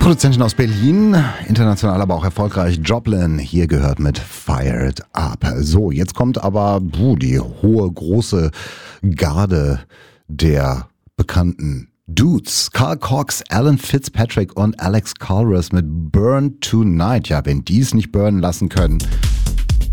Produzentin aus Berlin, international aber auch erfolgreich, Joplin, hier gehört mit Fired Up. So, jetzt kommt aber die hohe, große Garde der bekannten Dudes. Carl Cox, Alan Fitzpatrick und Alex Calras mit Burn Tonight. Ja, wenn die es nicht burnen lassen können,